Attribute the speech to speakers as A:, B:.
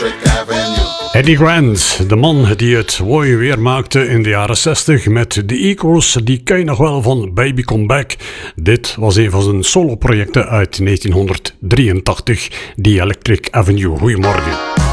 A: Eddie Grant, de man die het mooi weer maakte in de jaren 60 met de Eagles, die ken je nog wel van Baby Come Back. Dit was een van zijn soloprojecten uit 1983, The Electric Avenue. Goedemorgen.